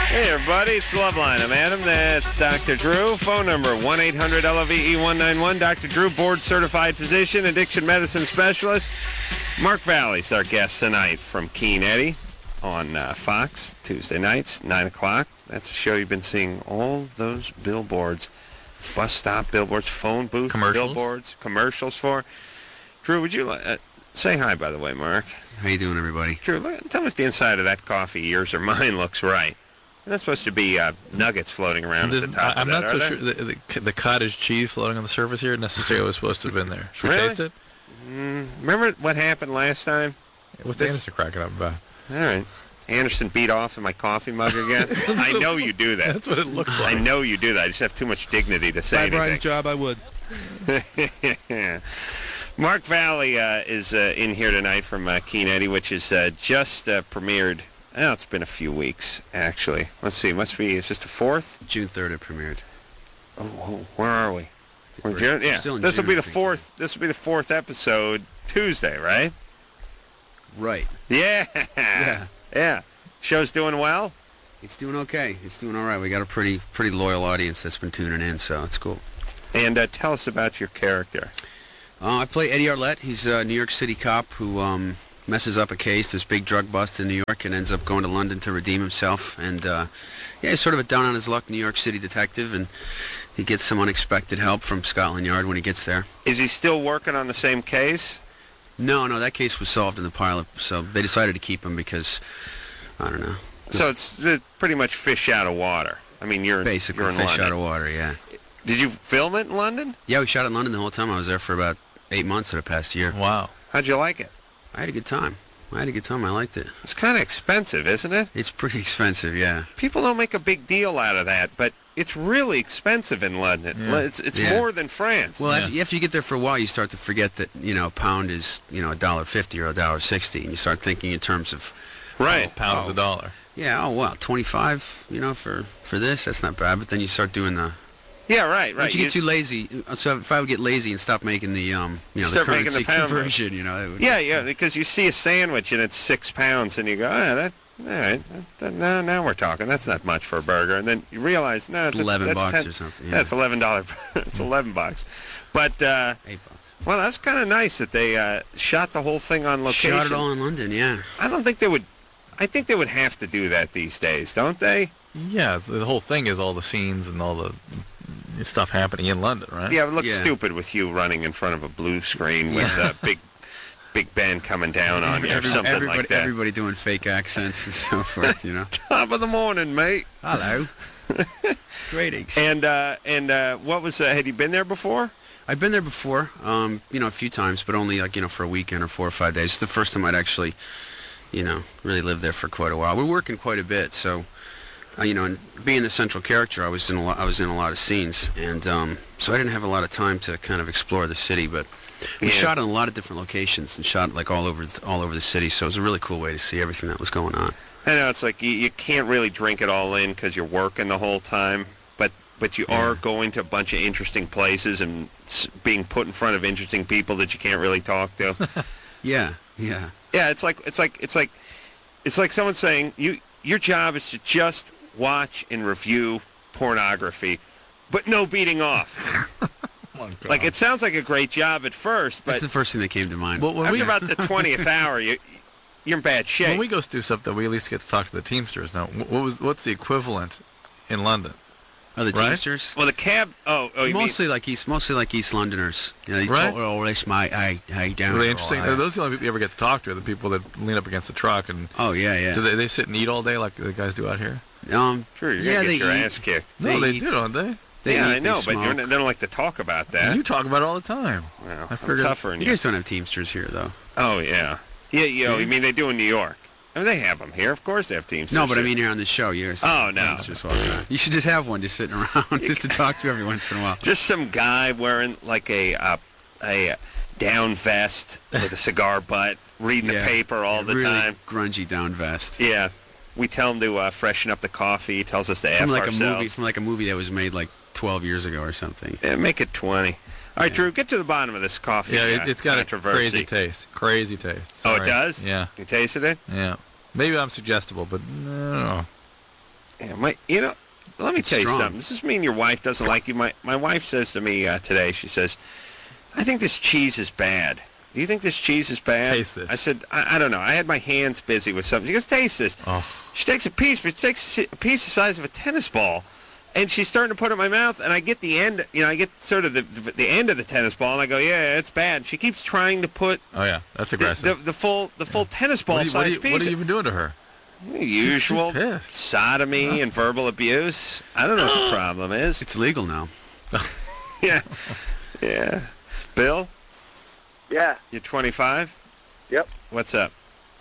Hey, everybody, it's Loveline. I'm Adam. That's Dr. Drew. Phone number 1-800-LOVE-191. Dr. Drew, board-certified physician, addiction medicine specialist. Mark Valley's our guest tonight from Keen Eddie on Fox, Tuesday nights, 9 o'clock. That's a show you've been seeing all those billboards, bus stop billboards, phone booth billboards, commercials for. Drew, would you say hi, by the way, Mark? How you doing, everybody? Drew, tell me if the inside of that coffee, yours or mine, looks right. That's supposed to be nuggets floating around at the top I'm of that, not so sure the cottage cheese floating on the surface here necessarily was supposed to have been there. Should we taste it? Remember what happened last time? What's Anderson cracking up about? All right. Anderson beat off in my coffee mug again. I know you do that. That's what it looks like. I know you do that. I just have too much dignity to say anything. Brian's job, I would. Mark Valley is in here tonight from Keen Eddie, which is just premiered. Oh, it's been a few weeks, actually. Let's see. Must be, is this the 4th? June 3rd it premiered. Oh, where are we? We're June? Yeah. Still in This will June, be the 4th. This will be the 4th episode Tuesday, right? Right. Yeah. Yeah. Yeah. Show's doing well? It's doing okay. It's doing all right. We got a pretty loyal audience that's been tuning in, so it's cool. And tell us about your character. I play Eddie Arlett. He's a New York City cop who messes up a case, this big drug bust in New York, and ends up going to London to redeem himself. And he's sort of a down-on-his-luck New York City detective, and he gets some unexpected help from Scotland Yard when he gets there. Is he still working on the same case? No, that case was solved in the pilot, so they decided to keep him because, I don't know. So it's pretty much fish out of water. I mean, basically you're in fish London. out of water, yeah. Did you film it in London? Yeah, we shot it in London the whole time. I was there for about 8 months of the past year. Wow. How'd you like it? I had a good time. I liked it. It's kind of expensive, isn't it? It's pretty expensive, yeah. People don't make a big deal out of that, but it's really expensive in London. Yeah. It's Yeah. more than France. Well, after you get there for a while, you start to forget that, a pound is, $1.50 or $1.60, and you start thinking in terms of, right. Pounds a dollar. yeah, well, 25, for this, that's not bad. But then you start doing the. Yeah, right. Once you get too lazy, so if I would get lazy and stop making the, the Start making currency the pound conversion, it would Yeah, because you see a sandwich and it's 6 pounds, and you go, all right, now we're talking. That's not much for a burger. And then you realize, no, it's $11 10, or something. Yeah. That's $11. It's $11. But $8. well, that's kind of nice that they shot the whole thing on location. Shot it all in London, yeah. I don't think they would. I think they would have to do that these days, don't they? Yeah, the whole thing is all the scenes and all the stuff happening in London, right? Yeah, it would look Yeah. stupid with you running in front of a blue screen with Big Ben coming down on you or something like that. Everybody doing fake accents and so forth, Top of the morning, mate. Hello. Greetings. And what was had you been there before? I've been there before, a few times, but only for a weekend or 4 or 5 days. It's the first time I'd actually, really lived there for quite a while. We're working quite a bit, so, and being the central character, I was in a lot of scenes, and so I didn't have a lot of time to kind of explore the city. But we shot in a lot of different locations and shot like all over the city. So it was a really cool way to see everything that was going on. I know it's like you can't really drink it all in because you're working the whole time, but you are going to a bunch of interesting places and being put in front of interesting people that you can't really talk to. Yeah. Yeah, it's like someone saying your job is to just watch and review pornography, but no beating off. Like, it sounds like a great job at first, but That's the first thing that came to mind. Well, after about the 20th hour, you're in bad shape. When we go do stuff, that we at least get to talk to the Teamsters. Now, what's the equivalent in London? Oh, the Right? Teamsters? Well, the cab. You mostly like East Londoners. They Right. talk, oh, that's my hey down. Really here, interesting. oh, Are those the only people you ever get to talk to? The people that lean up against the truck and Oh yeah. do they sit and eat all day like the guys do out here? Sure, you're yeah, gonna they get your eat. ass kicked. No, they eat. do, don't they? They Yeah, eat, I know, they but smoke. they don't like to talk about that. You talk about it all the time. Well, I I'm figured- tougher than You you. guys don't have Teamsters here, though. Oh yeah, you mean they do in New York? I mean, they have them here. Of course, they have teams. No, but I mean here on the show. Oh, no. Just walking around. You should just have one just sitting around, just to talk to every once in a while. just some guy wearing like a down vest with a cigar butt, reading the paper all the really time. Grungy down vest. Yeah, we tell him to freshen up the coffee. He tells us to F From like ourselves. a movie, from like a movie that was made like 12 years ago or something. Yeah, make it 20. All right, Drew, get to the bottom of this coffee. Yeah, it's got a controversy. crazy taste. Oh, it Sorry. does? Yeah. You tasted it? Yeah. Maybe I'm suggestible, but no. Yeah, Let me tell you strong. something. This is mean your wife doesn't like you. My wife says to me today, she says, I think this cheese is bad. Do you think this cheese is bad? Taste this. I said, I don't know. I had my hands busy with something. She goes, taste this. Oh. She takes a piece, but she takes a piece the size of a tennis ball, and she's starting to put it in my mouth, and I get the end, I get sort of the end of the tennis ball, and I go, yeah, it's bad. She keeps trying to put Oh yeah, that's aggressive. the full tennis ball size piece. What are you even doing to her? Usual She's pissed. sodomy and verbal abuse. I don't know what the problem is. It's legal now. Yeah. Bill, Yeah. you're 25? Yep. What's up?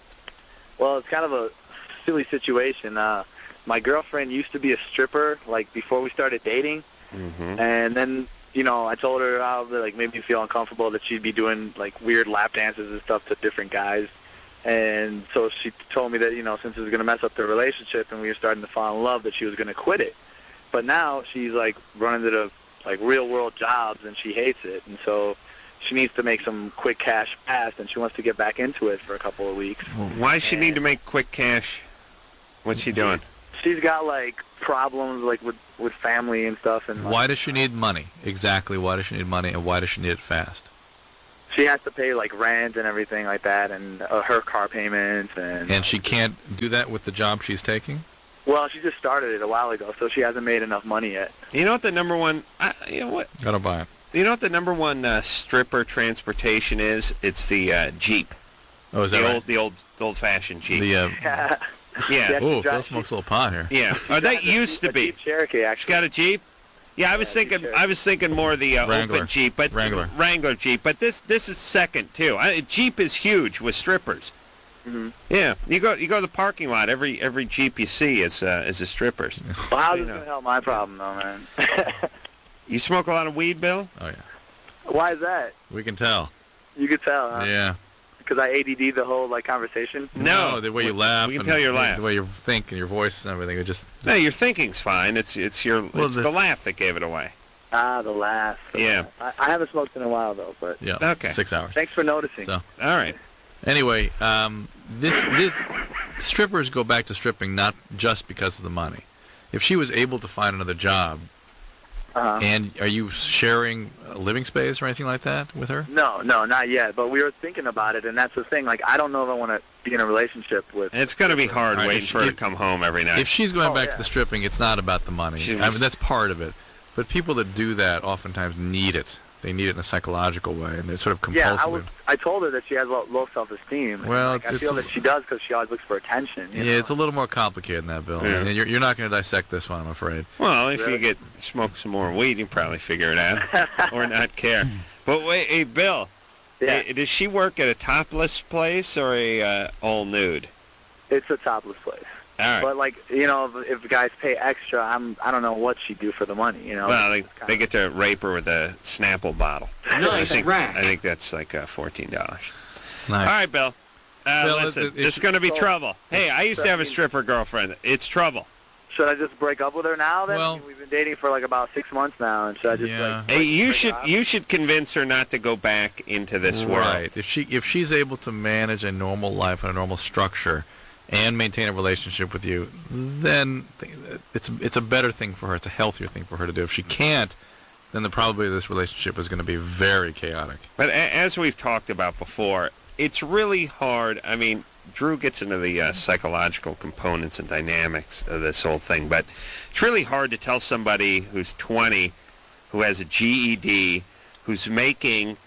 Well, it's kind of a silly situation. My girlfriend used to be a stripper, like, before we started dating. Mm-hmm. And then, I told her how it, like, made me feel uncomfortable that she'd be doing, like, weird lap dances and stuff to different guys. And so she told me that, since it was going to mess up the relationship and we were starting to fall in love, that she was going to quit it. But now she's, like, running to the, like, real-world jobs, and she hates it. And so she needs to make some quick cash fast, and she wants to get back into it for a couple of weeks. Why does she need to make quick cash? What's she doing? She's got, like, problems, like, with family and stuff. And Why does she need money? Exactly. Why does she need money, and why does she need it fast? she has to pay, like, rent and everything like that, and her car payments. And she can't do that with the job she's taking? Well, she just started it a while ago, so she hasn't made enough money yet. You know what the number one... you know what? Gotta buy it. You know what the number one stripper transportation is? It's the Jeep. Oh, is that right? The old-fashioned Jeep. The, yeah. Yeah, oh, she Bill drives- smokes a little pot here. Yeah. Or they used to a be. Jeep Cherokee, She's actually. got a Jeep? Yeah, I was Jeep thinking. Cherokee. I was thinking more of the Wrangler. open Jeep, but Wrangler Jeep. But this is second too. Jeep is huge with strippers. Mhm. Yeah, you go to the parking lot. Every Jeep you see is a strippers. Well, how's You this know. going to help my problem, though, man? You smoke a lot of weed, Bill? Oh, yeah. Why is that? We can tell. You could tell, huh? Yeah. Because I ADD the whole, like, conversation? No, the way you laugh. We can and tell your laugh. The way you think and your voice and everything. It just... No, your thinking's fine. It's your Well, it's the laugh that gave it away. Ah, the laugh. Yeah. I haven't smoked in a while, though, but Yeah. Okay. 6 hours. thanks for noticing. So, All right. anyway, this strippers go back to stripping not just because of the money. If she was able to find another job, and are you sharing a living space or anything like that with her? No, not yet. But we were thinking about it, and that's the thing. Like, I don't know if I want to be in a relationship with... It's going to be hard All right, waiting if- for her to if- come home every night. If she's going Oh, back yeah. to the stripping, it's not about the money. She I was- mean, that's part of it. But people that do that oftentimes need it. They need it in a psychological way, and they're sort of Yeah, compulsive. I told her that she has low self-esteem. Well, like, I it's- feel that she does because she always looks for attention. You know? It's a little more complicated than that, Bill. Yeah. And you're not going to dissect this one, I'm afraid. Well, if Really? you smoke some more weed, you can probably figure it out or not care. But wait, hey, Bill, Yeah. does she work at a topless place or a all nude? It's a topless place. All right. But, like, if guys pay extra, I don't know what she'd do for the money, Well, It's they get to rape her with a Snapple bottle. Nice I rack. think that's like $14. Nice. All right, Bill. Bill, Listen, it's- it's going to be so- trouble. Hey, I used to have a stripper girlfriend. It's trouble. Should I just break up with her now, then? Well- We've been dating for, like, about 6 months now, and should I just, Yeah. like... Hey, you break it off? should convince her not to go back into this world. Right. If she's able to manage a normal life and a normal structure and maintain a relationship with you, then it's a better thing for her. It's a healthier thing for her to do. If she can't, then the probability of this relationship is going to be very chaotic. But as we've talked about before, it's really hard. I mean, Drew gets into the psychological components and dynamics of this whole thing, but it's really hard to tell somebody who's 20, who has a GED, who's making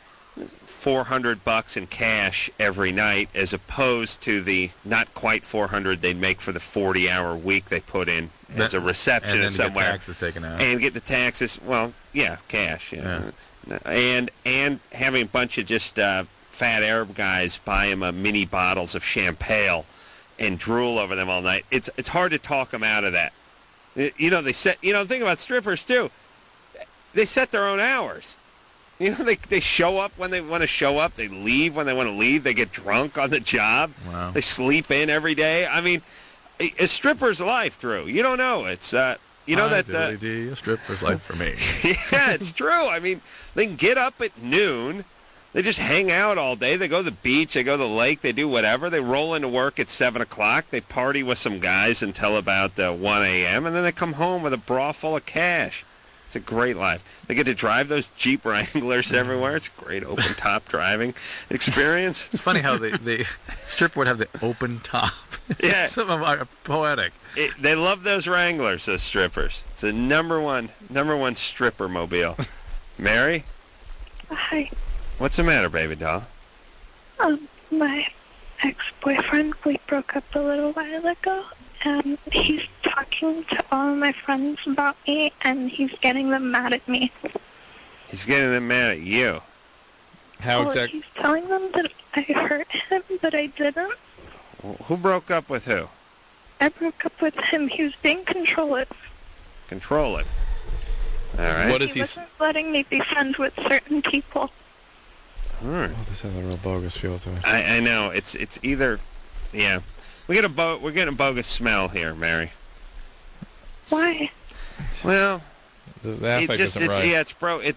$400 in cash every night, as opposed to the not quite 400 they'd make for the 40-hour week they put in as a And receptionist then to get somewhere. taxes taken out. And get the taxes, well, yeah, cash. Yeah. And having a bunch of just fat Arab guys buy him mini bottles of champagne and drool over them all night. It's hard to talk them out of that. They set. The thing about strippers too, they set their own hours. They show up when they want to show up. They leave when they want to leave. They get drunk on the job. Wow. They sleep in every day. I mean, a stripper's life, Drew. You don't know. It's that. A stripper's life for me. Yeah, it's true. I mean, they can get up at noon, They just hang out all day. They go to the beach. They go to the lake. They do whatever. They roll into work at 7 o'clock. They party with some guys until about 1 a.m., and then they come home with a bra full of cash. It's a great life. They get to drive those Jeep Wranglers everywhere. It's a great open-top driving experience. It's funny how the stripper would have the open top. Yeah. Some of are poetic. They love those Wranglers, those strippers. It's a number one stripper mobile. Mary? Hi. What's the matter, baby doll? My ex-boyfriend, we broke up a little while ago, and he's talking to all of my friends about me, and he's getting them mad at me. He's getting them mad at you. How Well, exactly? he's telling them that I hurt him, but I didn't. Who broke up with who? I broke up with him. He was being controlling. Control it. All right. What is He he? wasn't letting me be friends with certain people. All right. Oh, this has a real bogus feel to it. I know. It's either, yeah. We're getting a bogus smell here, Mary. Why? Well, The it affect just isn't right. yeah,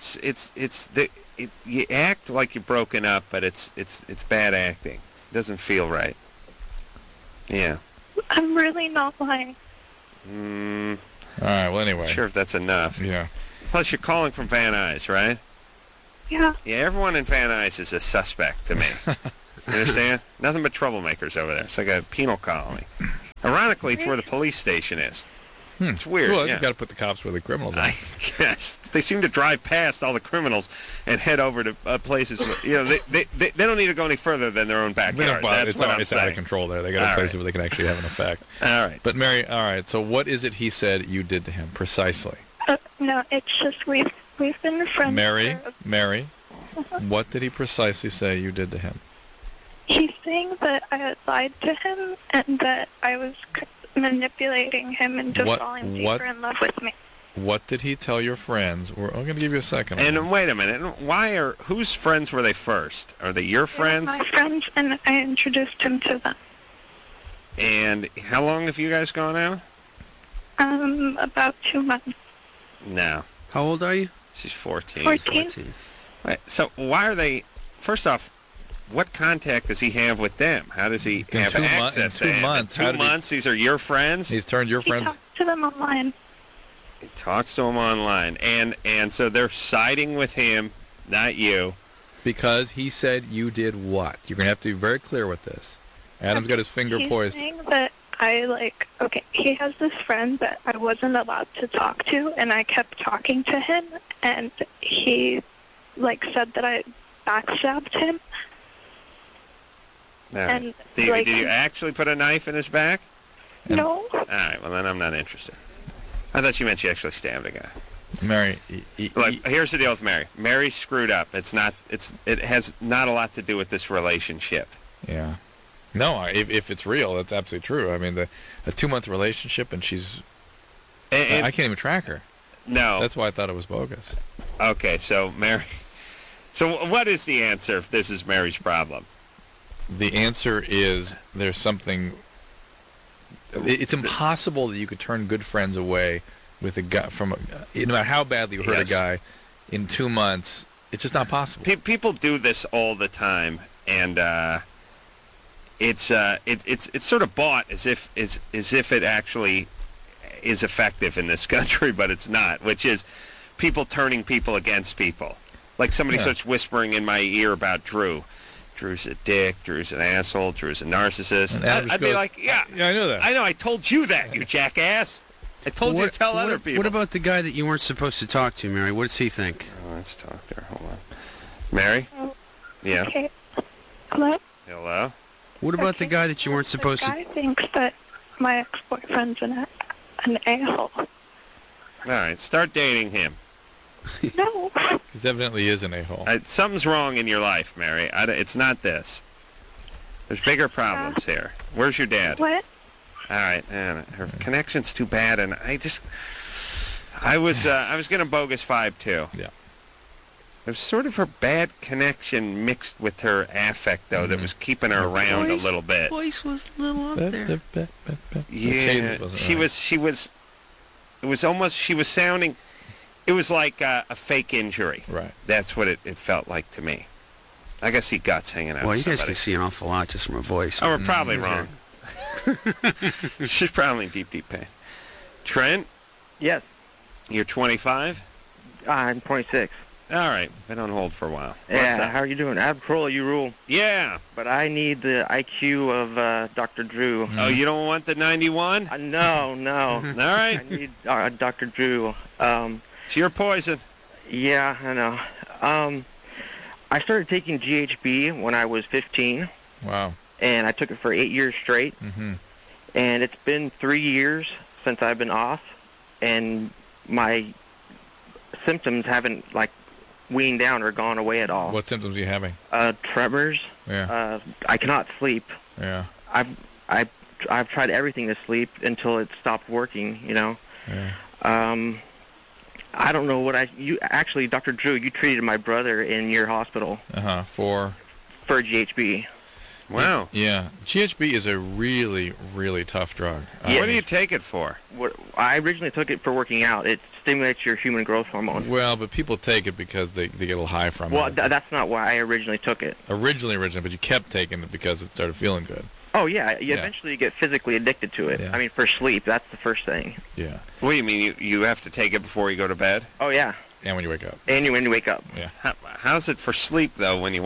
you act like you're broken up, but it's bad acting. It doesn't feel right. Yeah. I'm really not lying. Mm, All right. Well, anyway. not sure if that's enough. Yeah. Plus, you're calling from Van Nuys, right? Yeah. Yeah, everyone in Van Nuys is a suspect to me. You understand? Nothing but troublemakers over there. It's like a penal colony. Ironically, it's where the police station is. It's weird. Well, yeah. you got to put the cops where the criminals are. I guess they seem to drive past all the criminals and head over to places. They don't need to go any further than their own backyard. That's what I'm it's out saying. of control there. They got All places right. where they can actually have an effect. All right. But Mary, all right. So what is it he said you did to him precisely? No, it's just we've been friends. Mary, for- Mary, what did he precisely say you did to him? He's saying that I had lied to him and that I was manipulating him into What- falling what- deeper in love with me. What did he tell your friends? I'm going to give you a second. on And this. wait a minute. Whose friends were they first? Are they your friends? My friends, and I introduced him to them. And how long have you guys gone out? About 2 months. No. How old are you? She's 14. 14. Wait, so why are they? First off, what contact does he have with them? How does he In have 2 access in to 2 him? months, In how 2 did he- months. These are your friends. He's turned your He friends. talked to them online. He talks to them online, and so they're siding with him, not you. Because he said you did what? You're going to have to be very clear with this. Adam's got his finger He's poised. saying that he has this friend that I wasn't allowed to talk to, and I kept talking to him, and he, said that I backstabbed him. All right. And, Did you actually put a knife in his back? No. All right, well, then I'm not interested. I thought you meant you actually stabbed a guy. Mary, Look, here's the deal with Mary. Mary screwed up. It has not a lot to do with this relationship. yeah. No, if it's real, that's absolutely true. I mean, a 2-month relationship, and she's... And I can't even track her. no. That's why I thought it was bogus. Okay, so Mary... So what is the answer if this is Mary's problem? The answer is there's something... It's impossible that you could turn good friends away with a guy no matter how badly you hurt Yes. a guy in 2 months. It's just not possible. People do this all the time, and it's sort of bought as if it actually is effective in this country, but it's not. Which is people turning people against people. Like somebody Yeah. starts whispering in my ear about Drew. Drew's a dick. Drew's an asshole. Drew's a narcissist. And Adam I'd be goes, like, yeah, I know that. I know. I told you that, you jackass. I told you to tell other people. What about the guy that you weren't supposed to talk to, Mary? What does he think? Oh, let's talk there. Hold on. Mary? Oh. Yeah. Okay. Hello? Hello? What about the Okay. guy that you weren't supposed The to... guy thinks that my ex-boyfriend's an a-hole. All right. Start dating him. No. He evidently is an a-hole. Something's wrong in your life, Mary. It's not this. There's bigger problems here. Where's your dad? What? All right. Man, her connection's too bad, and I was going to bogus 5 too. Yeah. It was sort of her bad connection mixed with her affect, though, that was keeping her around a little bit. Voice was a little up there. The Yeah, cadence wasn't she right. was. It was almost. She was sounding. It was like a fake injury. Right. That's what it felt like to me. I guess he guts hanging out Well, with you guys somebody. can see an awful lot just from her voice. Oh, we're probably Yeah. wrong. She's probably in deep, deep pain. Trent, Yes, you're 25? I'm 26. All right. Been on hold for a while. What's Yeah, up? how are you doing? Abcarola, you rule. Yeah. But I need the IQ of Dr. Drew. Oh, you don't want the 91? No, no. All right. I need Dr. Drew. It's your poison. Yeah, I know. I started taking GHB when I was 15, Wow. and I took it for 8 years straight. Mm-hmm. And it's been 3 years since I've been off, and my symptoms haven't, like, weaned down or gone away at all. What symptoms are you having? Tremors. Yeah. I cannot sleep. Yeah. I've tried everything to sleep until it stopped working, you know. Yeah. I don't know what you actually, Dr. Drew, you treated my brother in your hospital For GHB. Wow. yeah, GHB is a really, really tough drug. Yeah. What do you take it for? I originally took it for working out. It stimulates your human growth hormone. Well, but people take it because they get a little high from Well, it. that's not why I originally took it. Originally, but you kept taking it because it started feeling good. Oh, yeah. Yeah. Eventually you get physically addicted to it. Yeah. I mean, for sleep, that's the first thing. Yeah. What do you mean? You have to take it before you go to bed? Oh, yeah. And when you wake up. And when you wake up. Yeah. How's it for sleep, though, when you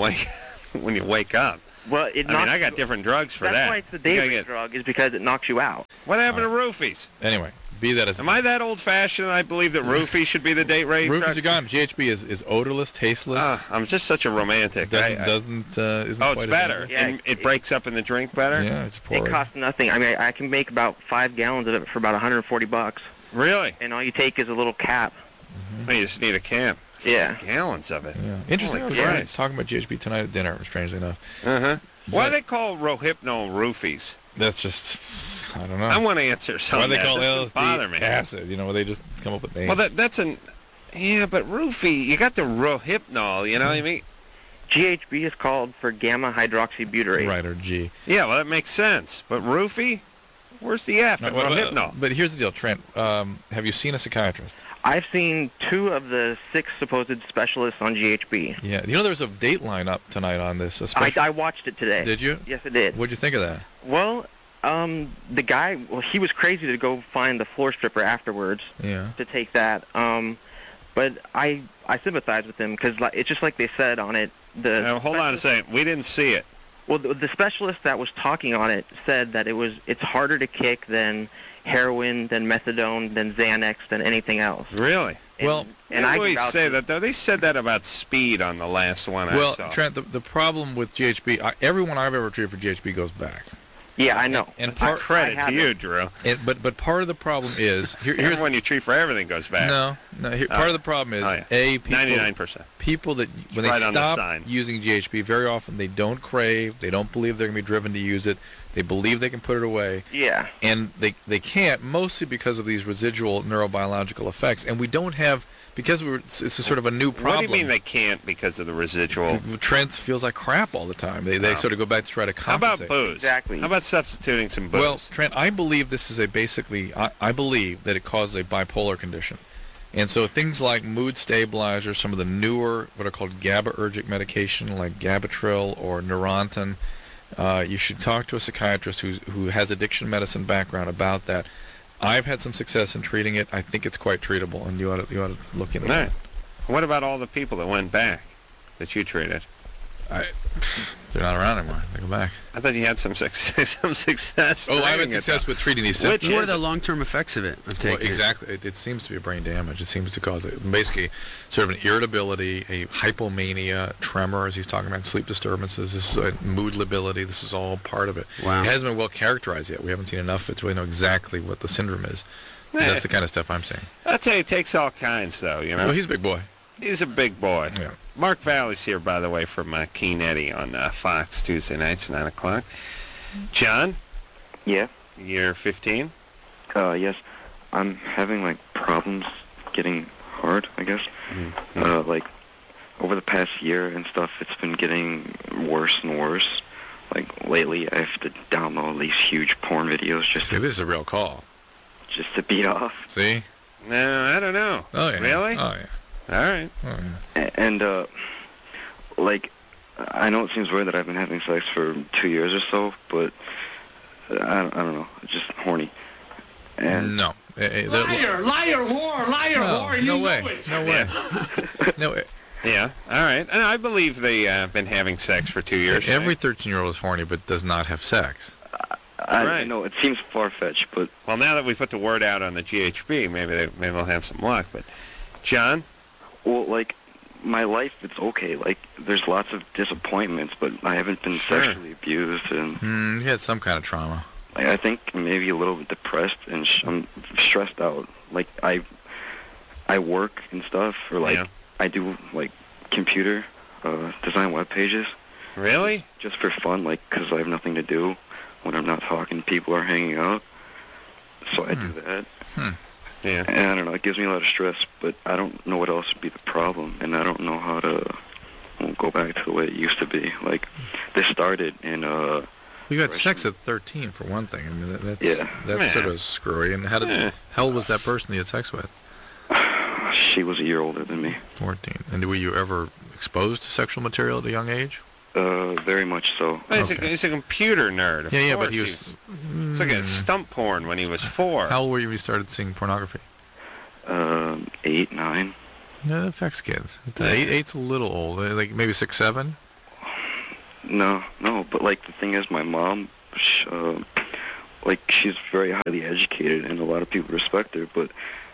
wake up? Well, I got different drugs for that's that. why it's the You gotta daybreak drug, is because it knocks you out. What happened to roofies? Anyway, be that as Am I that old-fashioned? I believe that roofies should be the date rate Roofies drug? are gone. GHB is odorless, tasteless. I'm just such a romantic. Isn't it's quite as better. nice. Yeah, And it breaks up in the drink better? Yeah, it's pour It costs nothing. I mean, I can make about 5 gallons of it for about $140, Really? and all you take is a little cap. Oh, you just need a can. Yeah. Gallons of it. Yeah. Interesting. Holy I was Christ. talking about GHB tonight at dinner, strangely enough. Uh-huh. Why But- do they call Rohypnol roofies? That's just, I don't know. I want to answer some Why of they that. call This doesn't bother LSD me. acid? You know, they just come up with names. Well, that's an... Yeah, but roofie, you got the Rohypnol, you know what I mean? GHB is called for gamma hydroxybutyrate. Right, or G. Yeah, well, that makes sense. But roofie? Where's the F in Rohypnol? But here's the deal, Trent. Have you seen a psychiatrist? I've seen 2 of the 6 supposed specialists on GHB. Yeah. You know, there was a Dateline up tonight on this. Especially, I watched it today. Did you? Yes, I did. What'd you think of that? Well, the guy, he was crazy to go find the floor stripper afterwards Yeah. to take that. But I sympathize with him because it's just like they said on it. Now, hold on a second. We didn't see it. Well, the specialist that was talking on it said that it's harder to kick than heroin, than methadone, than Xanax, than anything else. Really? Well, And They I always vouch say for- that, though. They said that about speed on the last one I Well, saw. Trent, the problem with GHB, everyone I've ever treated for GHB goes back. Yeah, I know. And That's a credit I to have you, it. Drew. But part of the problem is here's Everyone you treat for everything goes back. part of the problem is Oh, yeah. people 99%. people that when right they on the stop sign. using GHB, very often they don't crave, they don't believe they're going to be driven to use it, they believe they can put it away, Yeah. and they can't, mostly because of these residual neurobiological effects, and we don't have, because it's a sort of a new problem. What do you mean they can't because of the residual? Trent feels like crap all the time. They sort of go back to try to How about compensate. booze? Exactly. How about substituting some booze? Well, Trent, I believe this is I believe that it causes a bipolar condition. And so things like mood stabilizers, some of the newer, what are called GABAergic medication, like Gabatril or Neurontin, you should talk to a psychiatrist who has addiction medicine background about that. I've had some success in treating it. I think it's quite treatable, and you ought to look into All right. it. What about all the people that went back that you treated? They're not around anymore. They go back. I thought you had some success. Some success. Oh, I've had treating it, success though. with treating these Which symptoms. What are is the it? long-term effects of it? Of Well, taking it? exactly. It seems to be brain damage. It seems to cause basically sort of an irritability, a hypomania, tremors. He's talking about sleep disturbances. This is mood lability. This is all part of it. Wow. It hasn't been well characterized yet. We haven't seen enough to really know exactly what the syndrome is. But Eh. that's the kind of stuff I'm saying. I'll tell you, it takes all kinds, though. You know, Well, he's a big boy. he's a big boy. Yeah. Mark Valley's here, by the way, from Keen Eddie on Fox Tuesday nights, 9 o'clock. John, Yeah. you're 15. Yes. I'm having like problems getting hard, I guess. Like over the past year and stuff, it's been getting worse and worse. Like lately, I have to download these huge porn videos just See, this is a real call. to beat off. See? No, I don't know. Oh, yeah. Really? Oh, yeah. All right. Oh, yeah. And like I know it seems weird that I've been having sex for 2 years or so, but I don't know. It's just horny. And No. Liar, whore, and no you way. know it. No way. No way. Yeah, all right. And I believe they've been having sex for 2 years. Every 13-year-old is horny but does not have sex. I know it seems far-fetched, but Well, now that we put the word out on the GHB, maybe they'll have some luck. But, John? well, like my life, it's okay. Like there's lots of disappointments, but I haven't been sexually abused, and You had some kind of trauma. I think maybe a little bit depressed, and I'm stressed out. Like I work and stuff, or like Yeah. I do like computer design web pages Really? just for fun, like because I have nothing to do when I'm not talking. People are hanging out, so I do that. Yeah. And I don't know, it gives me a lot of stress, but I don't know what else would be the problem, and I don't know how to go back to the way it used to be. Like this started in You got sex at 13 for one thing. I mean, that's Yeah. sort of screwy. And how old was that person you had sex with? she was a year older than me. 14. And were you ever exposed to sexual material at a young age? Very much so. Well, Okay. he's a computer nerd. Of Yeah, but course he was... It's like a stump porn when he was 4. How old were you when you started seeing pornography? 8, 9. Yeah, that affects kids. Eight's a little old. Like maybe 6, 7? No, but like the thing is, my mom, like she's very highly educated, and a lot of people respect her, but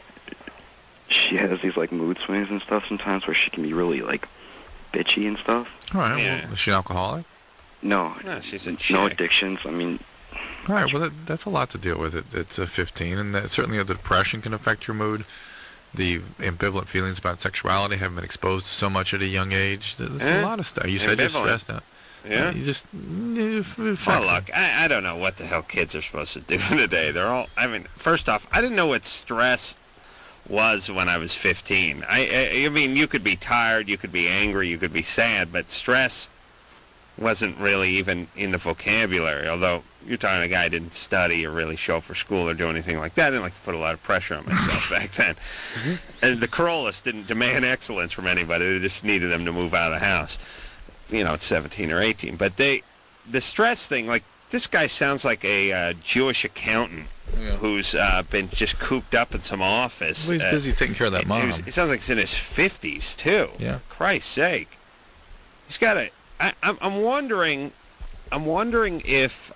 she has these like mood swings and stuff sometimes where she can be really like bitchy and stuff. All right. Yeah. Well, is she an alcoholic? No, No, she's a no chick. addictions. I mean, All right. Well, that's a lot to deal with. It's 15, and certainly the depression can affect your mood. The ambivalent feelings about sexuality, haven't been exposed to so much at a young age. There's a lot of stuff. You said you're Ambivalent. stressed out. Yeah. You just... Well, look, I don't know what the hell kids are supposed to do today. They're all... I mean, first off, I didn't know what stress was when I was 15. I mean, you could be tired, you could be angry, you could be sad, but stress wasn't really even in the vocabulary, although you're talking a guy who didn't study or really show up for school or do anything like that. I didn't like to put a lot of pressure on myself back then. And the Corollas didn't demand excellence from anybody. They just needed them to move out of the house. You know, at 17 or 18. But the stress thing, like, this guy sounds like a Jewish accountant who's been just cooped up in some office. Well, he's busy taking care of that mom. It sounds like he's in his 50s, too. Yeah. Christ's sake. He's got a... I'm wondering if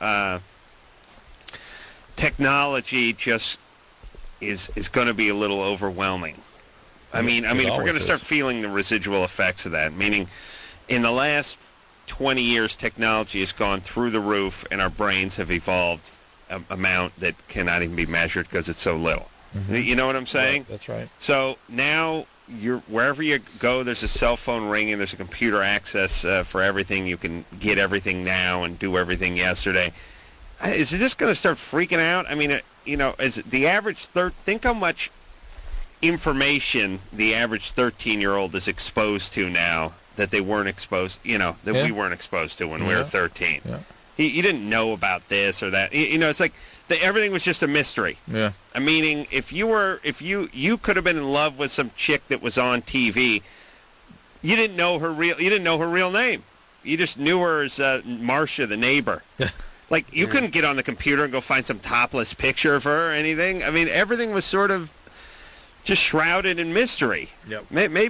technology just is going to be a little overwhelming. I mean, if we're going to start feeling the residual effects of that, meaning in the last 20 years, technology has gone through the roof, and our brains have evolved an amount that cannot even be measured because it's so little. You know what I'm saying? Right, that's right. So now wherever you go, there's a cell phone ringing, there's a computer access for everything. You can get everything now and do everything yesterday. Is it just going to start freaking out? I mean, is the average think how much information the average 13-year-old is exposed to now that they weren't exposed, we weren't exposed to when we were 13. Yeah. You didn't know about this or that. It's like everything was just a mystery. Yeah. Meaning, if you could have been in love with some chick that was on TV, you didn't know her real name. You just knew her as Marcia, the neighbor. Like, you couldn't get on the computer and go find some topless picture of her or anything. I mean, everything was sort of just shrouded in mystery. Yep.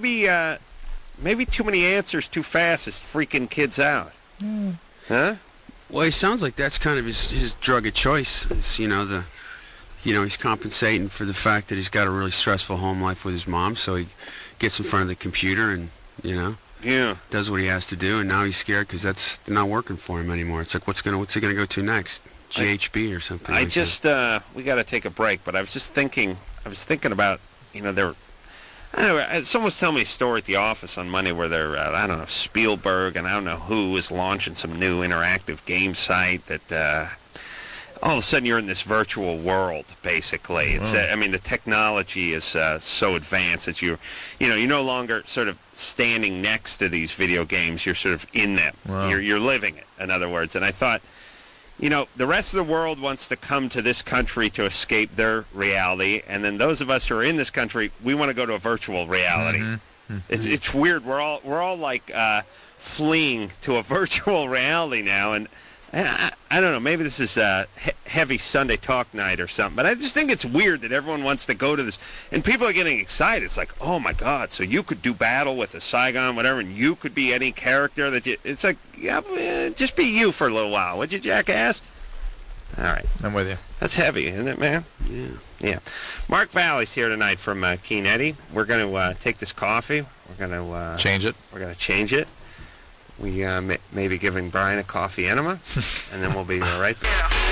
Maybe too many answers too fast is freaking kids out. Huh? Well, he sounds like that's kind of his drug of choice. It's, he's compensating for the fact that he's got a really stressful home life with his mom, so he gets in front of the computer and, does what he has to do, and now he's scared because that's not working for him anymore. It's like, what's he gonna go to next? GHB or something? We got to take a break, but I was thinking about, someone was telling me a story at the office on Monday where they're, Spielberg and I don't know who is launching some new interactive game site that all of a sudden you're in this virtual world, basically. It's, the technology is so advanced that you're no longer sort of standing next to these video games. You're sort of in them. Wow. You're living it, in other words. And I thought, the rest of the world wants to come to this country to escape their reality, and then those of us who are in this country, we want to go to a virtual reality. It's weird. We're all like fleeing to a virtual reality now, and I don't know. Maybe this is a heavy Sunday talk night or something, but I just think it's weird that everyone wants to go to this, and people are getting excited. It's like, oh my God, so you could do battle with a Saigon, whatever, and you could be any character that you. It's like, yeah, just be you for a little while, would you, jackass? All right. I'm with you. That's heavy, isn't it, man? Yeah. Mark Valley's here tonight from Keen Eddie. We're going to take this coffee. We're going to change it. We're going to change it. We may be giving Brian a coffee enema, and then we'll be right there.